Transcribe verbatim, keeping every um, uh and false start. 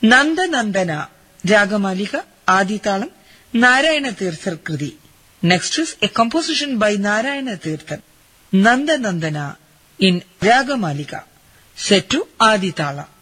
നന്ദനന്ദന ragamalika ആദിതാളം Narayana Theerthar Krithi. Next is A composition by Narayana Theerthan. നന്ദനന്ദന in ragamalika set to Adi tala.